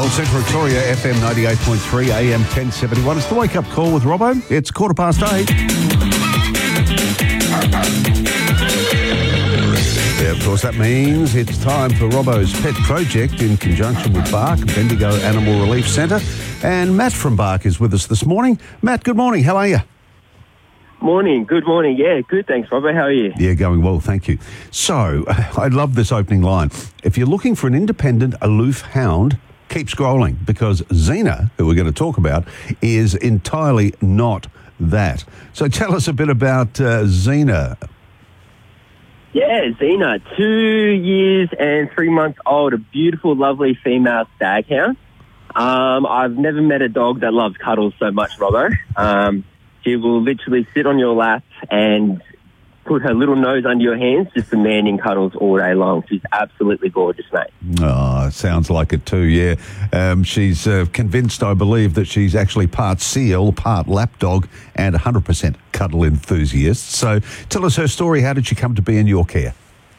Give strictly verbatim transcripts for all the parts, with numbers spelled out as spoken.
Gold Central Victoria, F M ninety-eight point three, A M ten seventy-one. It's the wake-up call with Robbo. It's quarter past eight. Yeah, of course, that means it's time for Robbo's Pet Project in conjunction with Bark, Bendigo Animal Relief Centre. And Matt from Bark is with us this morning. Matt, good morning. How are you? Morning. Good morning. Yeah, good. Thanks, Robbo. How are you? Yeah, going well. Thank you. So, I love this opening line. If you're looking for an independent, aloof hound, keep scrolling, because Xena, who we're going to talk about, is entirely not that. So tell us a bit about uh, Xena. Yeah, Xena, two years and three months old, a beautiful, lovely female staghound. Um, I've never met a dog that loves cuddles so much, Robbo. Um, she will literally sit on your lap and put her little nose under your hands, just demanding cuddles all day long. She's absolutely gorgeous, mate. Oh, sounds like it too, yeah. Um, she's uh, convinced, I believe, that she's actually part seal, part lapdog, and one hundred percent cuddle enthusiast. So tell us her story. How did she come to be in your care?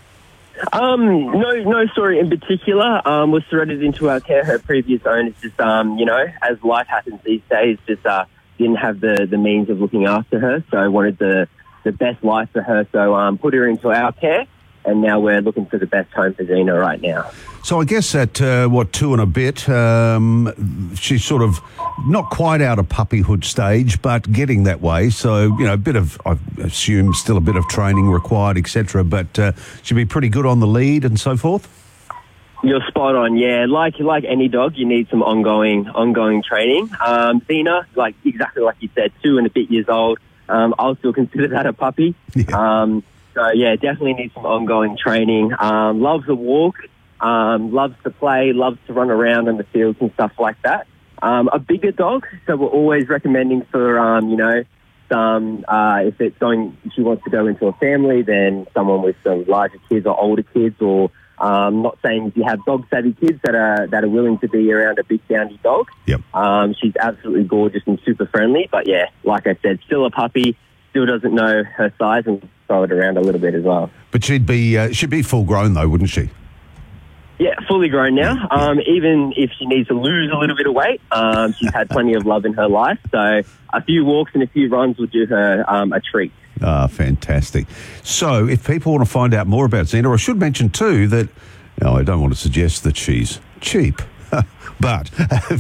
Um, no, no story in particular. Um, was threaded into our care. Her previous owners just, um, you know, as life happens these days, just uh, didn't have the, the means of looking after her. So I wanted the, the best life for her. So um, put her into our care. And now we're looking for the best home for Xena right now. So I guess at, uh, what, two and a bit, um, she's sort of not quite out of puppyhood stage, but getting that way. So, you know, a bit of, I assume, still a bit of training required, et cetera. But uh, she'll be pretty good on the lead and so forth? You're spot on, yeah. Like like any dog, you need some ongoing ongoing training. Um, Xena, like exactly like you said, two and a bit years old. Um, I'll still consider that a puppy. Yeah. Um, So, yeah, definitely needs some ongoing training. Um, loves the walk, um, loves to play, loves to run around in the fields and stuff like that. Um, a bigger dog, so we're always recommending for, um, you know, some, uh, if it's going, if she wants to go into a family, then someone with some larger kids or older kids, or um, not saying if you have dog-savvy kids that are that are willing to be around a big downy dog. Yep. Um, she's absolutely gorgeous and super friendly, but, yeah, like I said, still a puppy, still doesn't know her size and throw it around a little bit as well. But she'd be uh, she'd be full grown though, wouldn't she? Yeah, fully grown now. Um, even if she needs to lose a little bit of weight, um, she's had plenty of love in her life. So a few walks and a few runs will do her um, a treat. Ah, fantastic. So if people want to find out more about Xena, I should mention too that, you know, I don't want to suggest that she's cheap, but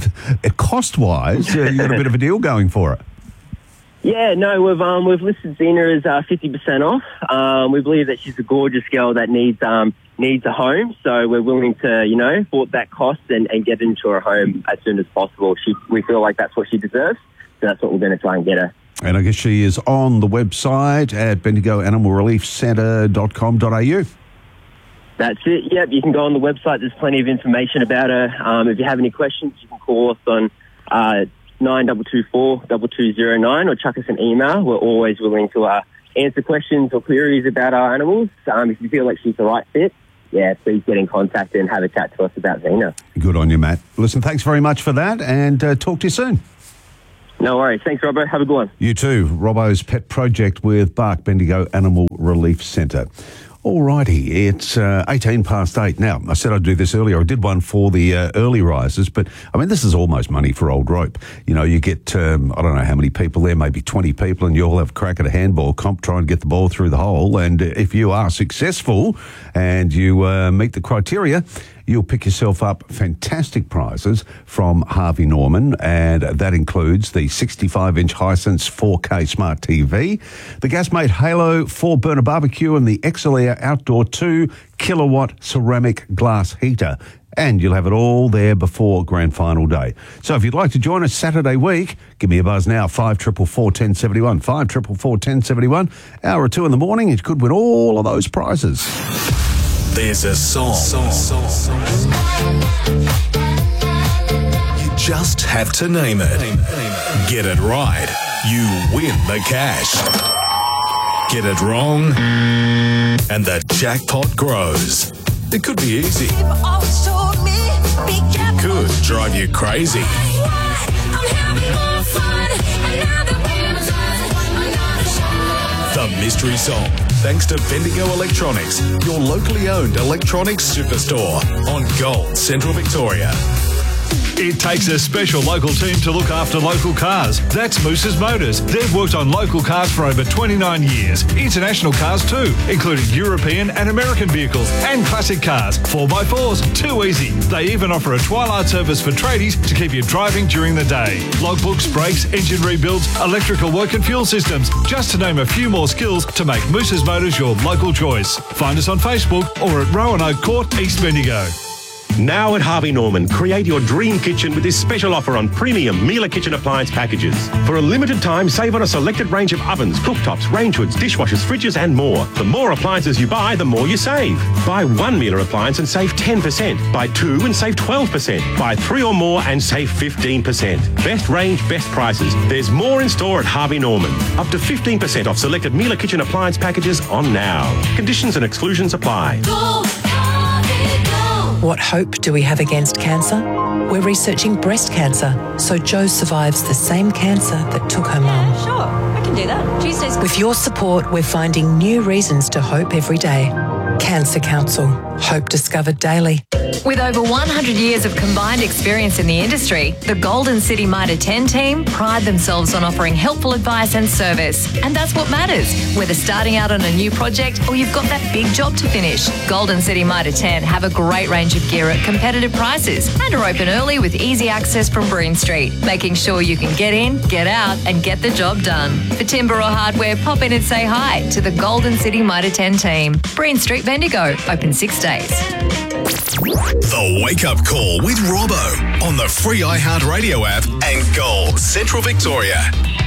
cost-wise, uh, you've got a bit of a deal going for it. Yeah, no, we've um, we've listed Xena as uh, fifty percent off. Um, we believe that she's a gorgeous girl that needs um, needs a home, so we're willing to, you know, support that cost and, and get into her home as soon as possible. She, we feel like that's what she deserves, so that's what we're going to try and get her. And I guess she is on the website at bendigo animal relief centre dot com dot a u. That's it, yep. You can go on the website. There's plenty of information about her. Um, if you have any questions, you can call us on uh, nine two two four, two two zero nine or chuck us an email. We're always willing to uh, answer questions or queries about our animals. Um, if you feel like she's the right fit, yeah, please get in contact and have a chat to us about Xena. Good on you, Matt. Listen, thanks very much for that, and uh, talk to you soon. No worries. Thanks, Robbo. Have a good one. You too. Robbo's Pet Project with Bark Bendigo Animal Relief Centre. Alrighty, it's uh, eighteen past eight. Now, I said I'd do this earlier. I did one for the uh, early risers, but I mean, this is almost money for old rope. You know, you get, um, I don't know how many people there, maybe twenty people, and you all have a crack at a handball comp, try and get the ball through the hole. And if you are successful and you uh, meet the criteria, you'll pick yourself up fantastic prizes from Harvey Norman, and that includes the sixty-five inch Hisense four K Smart T V, the Gasmate Halo four burner barbecue, and the X-L Air Outdoor two kilowatt ceramic glass heater. And you'll have it all there before grand final day. So if you'd like to join us Saturday week, give me a buzz now, five four four, one zero seven one, five four four, one zero seven one. Hour or two in the morning, you could win all of those prizes. There's a song. song, song, song. You just have to name it. Get it right, you win the cash. Get it wrong, and the jackpot grows. It could be easy. It could drive you crazy. The mystery song. Thanks to Bendigo Electronics, your locally owned electronics superstore on Gold Central Victoria. It takes a special local team to look after local cars. That's Moose's Motors. They've worked on local cars for over twenty-nine years. International cars too, including European and American vehicles and classic cars. four by fours, too easy. They even offer a twilight service for tradies to keep you driving during the day. Logbooks, brakes, engine rebuilds, electrical work and fuel systems. Just to name a few more skills to make Moose's Motors your local choice. Find us on Facebook or at Roanoke Court, East Bendigo. Now at Harvey Norman, create your dream kitchen with this special offer on premium Miele kitchen appliance packages. For a limited time, save on a selected range of ovens, cooktops, range hoods, dishwashers, fridges and more. The more appliances you buy, the more you save. Buy one Miele appliance and save ten percent. Buy two and save twelve percent. Buy three or more and save fifteen percent. Best range, best prices. There's more in store at Harvey Norman. Up to fifteen percent off selected Miele kitchen appliance packages on now. Conditions and exclusions apply. Go, Harvey, go. What hope do we have against cancer? We're researching breast cancer, so Jo survives the same cancer that took her mum. Yeah, sure, I can do that. Tuesday's... With your support, we're finding new reasons to hope every day. Cancer Council. Hope discovered daily. With over one hundred years of combined experience in the industry, the Golden City Mitre ten team pride themselves on offering helpful advice and service. And that's what matters, whether starting out on a new project or you've got that big job to finish. Golden City Mitre ten have a great range of gear at competitive prices and are open early with easy access from Breen Street, making sure you can get in, get out and get the job done. For timber or hardware, pop in and say hi to the Golden City Mitre ten team. Breen Street, Bendigo, open six days. The Wake Up Call with Robbo on the free iHeartRadio app and Gold Central Victoria.